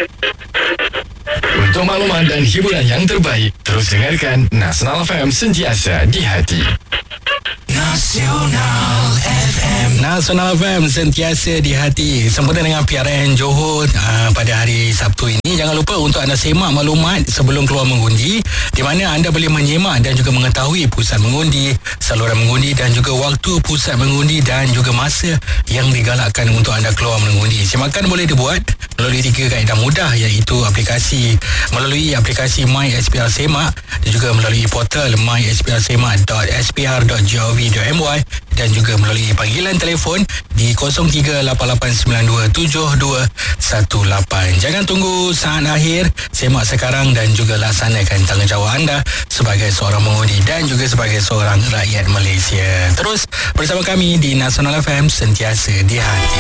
Untuk maklumat dan hiburan yang terbaik, terus dengarkan Nasional FM sentiasa di hati. Nasional FM sentiasa di hati. Sempena dengan PRN Johor pada hari Sabtu ini. Jangan lupa untuk anda semak maklumat sebelum keluar mengundi, di mana anda boleh menyemak dan juga mengetahui pusat mengundi, saluran mengundi dan juga waktu pusat mengundi dan juga masa yang digalakkan untuk anda keluar mengundi. Semakan boleh dibuat melalui 3 kaedah mudah, iaitu melalui aplikasi My SPR Semak dan juga melalui portal mysprsemak.spr.gov.my dan juga melalui panggilan telefon di 0388927218. Jangan tunggu saat akhir, semak sekarang dan juga laksanakan tanggungjawab anda sebagai seorang mengundi dan juga sebagai seorang rakyat Malaysia. Terus bersama kami di Nasional FM sentiasa di hati.